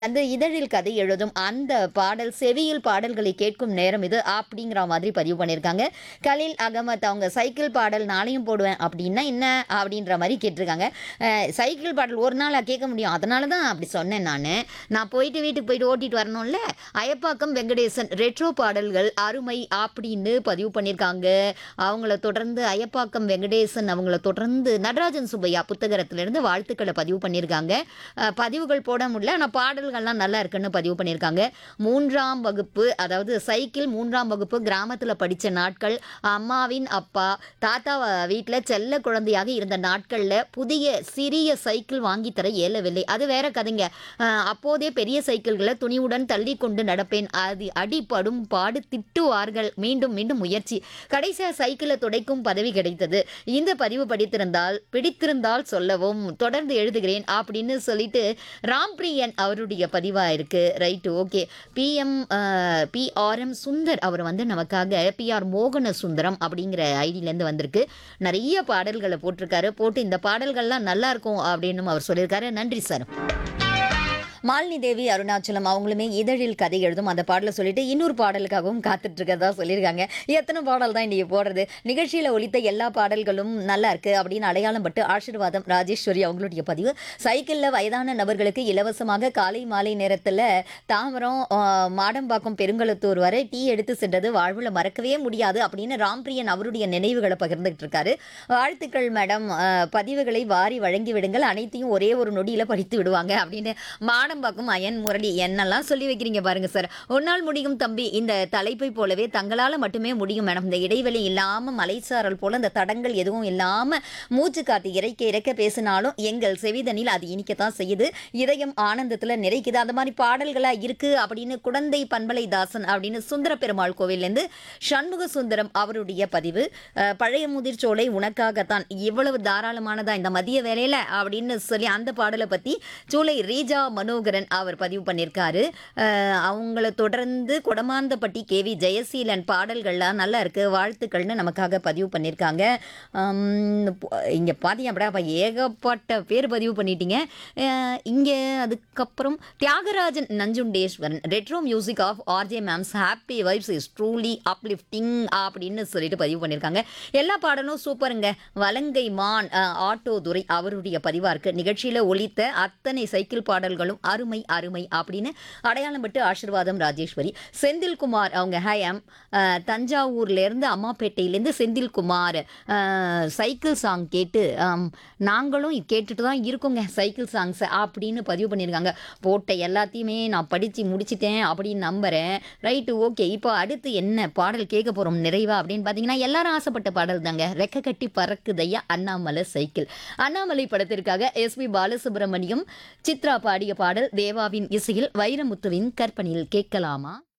அந்த இதழில் கதை எழுதும் அந்த பாடல் செவியில் பாடல்களை கேட்கும் நேரம் இது அப்படிங்கிற மாதிரி பதிவு பண்ணியிருக்காங்க. கலீல் அகமத் அவங்க சைக்கிள் பாடல் நாளையும் போடுவேன் அப்படின்னா என்ன அப்படின்ற மாதிரி கேட்டிருக்காங்க. சைக்கிள் பாடல் ஒரு நாளா கேட்க முடியும். அதனால தான் அப்படி சொன்னேன் நானு. நான் போயிட்டு வீட்டுக்கு போயிட்டு ஓட்டிட்டு வரணும்ல. அயப்பாக்கம் வெங்கடேசன் ரெட்ரோ பாடல்கள் அருமை அப்படின்னு பதிவு பண்ணியிருக்காங்க. அவங்கள தொடர்ந்து அயப்பாக்கம் வெங்கடேசன் அவங்கள தொடர்ந்து நடராஜன் சுப்பையா புத்தகத்திலிருந்து வாழ்த்துக்களை பதிவு பண்ணியிருக்காங்க. பதிவுகள் போட முடியல. ஆனால் பாடல்கள்லாம் நல்லா இருக்குன்னு பதிவு பண்ணியிருக்காங்க. 3ஆம் வகுப்பு அதாவது சைக்கிள் 3ஆம் வகுப்பு கிராமத்தில் படித்த நாட்கள், அம்மாவின் அப்பா தாத்தா வீட்டில் செல்ல குழந்தையாக இருந்த நாட்களில் புதிய சிறிய சைக்கிள் வாங்கி தர இயலவில்லை. அது வேற கதைங்க. அப்போதே பெரிய சைக்கிள்களை துணிவுடன் தள்ளி கொண்டு நடப்பேன். அது அடிபடும் பாடு திட்டுவார்கள். மீண்டும் மீண்டும் முயற்சி. கடைசியாக சைக்கிளை துடைக்கும் பதவி கிடைத்தது. இந்த பதிவு பிடித்திருந்தால் சொல்லவும் தொடர்ந்து எழுதுகிறேன் அப்படின்னு சொல்லிட்டு ராம்பிரியன் அவருடைய பதிவாக இருக்கு. Right, okay. பிஆர்எம் சுந்தர் அவர் வந்து நமக்காக பிஆர் மோகன சுந்தரம் அப்படிங்கிற ஐடியிலேருந்து வந்திருக்கு. நிறைய பாடல்களை போட்டிருக்காரு. போட்டு இந்த பாடல்கள்லாம் நல்லா இருக்கும் அப்படின்னு அவர் சொல்லியிருக்காரு. நன்றி சார். மாலினி தேவி அருணாச்சலம் அவங்களுமே இதழில் கதை எழுதும் அந்த பாடலை சொல்லிட்டு இன்னொரு பாடலுக்காகவும் காத்துட்டு இருக்கிறதா சொல்லியிருக்காங்க. எத்தனை பாடல் தான் இன்னைக்கு போடுறது. நிகழ்ச்சியில் ஒலித்த எல்லா பாடல்களும் நல்லா இருக்கு அப்படின்னு அடையாளம் பட்டு ஆசீர்வாதம் ராஜேஸ்வரி அவங்களுடைய பதிவு. சைக்கிளில் வயதான நபர்களுக்கு இலவசமாக காலை மாலை நேரத்தில் தாம்பரம் மாடம்பாக்கம் பெருங்கலத்தூர் வரை டீ எடுத்து சென்றது வாழ்வில் மறக்கவே முடியாது அப்படின்னு ராம்பிரியன் அவருடைய நினைவுகளை பகிர்ந்துகிட்டு இருக்காரு. வாழ்த்துக்கள் மேடம். பதிவுகளை வாரி வழங்கி விடுங்கள். அனைத்தையும் ஒரே ஒரு நொடியில் படித்து விடுவாங்க அப்படின்னு மாடம்பாக்கம் அயன் முரளி என்னெல்லாம் சொல்லி வைக்கிறீங்க பாருங்க சார். ஒரு நாள் முடியும் தம்பி. இந்த தலைப்பை போலவே தங்களால் மட்டுமே முடியும் மேடம். இந்த இடைவெளி இல்லாமல் மலைச்சாரல் போல இந்த தடங்கள் எதுவும் இல்லாமல் மூச்சு காத்து இறக்க பேசினாலும் எங்கள் செவிதனில் அது இனிக்கத்தான் செய்யுது. இதயம் ஆனந்தத்தில் நிறைக்குது. அந்த மாதிரி பாடல்களாக இருக்குது அப்படின்னு குடந்தை பண்பலை தாசன் அப்படின்னு சுந்தர பெருமாள் கோவிலேருந்து சண்முக சுந்தரம் அவருடைய பதிவு. பழைய முதிர்ச்சோலை உனக்காகத்தான் இவ்வளவு தாராளமானதா இந்த மதிய வேலையில் அப்படின்னு சொல்லி அந்த பாடலை பற்றி சூளை ரீஜா மனோகரன் அவர் பதிவு பண்ணியிருக்காரு. அவங்கள தொடர்ந்து கொடமாந்தப்பட்டி கேவி ஜெயசீலன் பாடல்கள்லாம் நல்லா இருக்கு வாழ்த்துக்கள்னு நமக்காக பதிவு பண்ணியிருக்காங்க. இங்கே பார்த்தீங்க அப்படின்னா ஏகப்பட்ட பேர் பதிவு பண்ணிட்டீங்க. இங்கே அதுக்கப்புறம் Thiagarajan Nanjundeswaran retro music of RJ mams happy vibes is truly uplifting அப்படின்னு சொல்லிட்டு பதிவு பண்ணியிருக்காங்க. எல்லா பாடலும் சூப்பருங்க. வலங்கை மான் ஆட்டோ துரை அவருடைய பதிவாக இருக்குது. நிகழ்ச்சியில் ஒலித்த அத்தனை சைக்கிள் பாடல்களும் அருமை அருமை அப்படின்னு அடையாளம் பட்டு ஆசீர்வாதம் ராஜேஸ்வரி. செந்தில்குமார் அவங்க ஹேம் தஞ்சாவூர்லேருந்து அம்மாப்பேட்டையிலேருந்து செந்தில்குமார் சைக்கிள் சாங் கேட்டு நாங்களும் கேட்டுட்டு தான் இருக்கோங்க சைக்கிள் சாங்ஸை அப்படின்னு பதிவு பண்ணியிருக்காங்க. போட்ட எல்லாத்தையுமே நான் படித்து முடிச்சிட்டேன் அப்படின்னு நம்புகிறேன். Right, okay. இப்போ அடுத்து என்ன பாடல் கேட்க போகிறோம் நிறைவா அப்படின்னு பார்த்தீங்கன்னா எல்லாரும் ஆசைப்பட்ட பாடல் தாங்க. ரெக்க கட்டி பறக்குதையா அண்ணாமலை சைக்கிள். அண்ணாமலை படத்திற்காக எஸ்பி பாலசுப்ரமணியம் சித்ரா பாடிய பாடல் தேவாவின் இசையில் வைரமுத்துவின் கற்பனையில் கேட்கலாமா?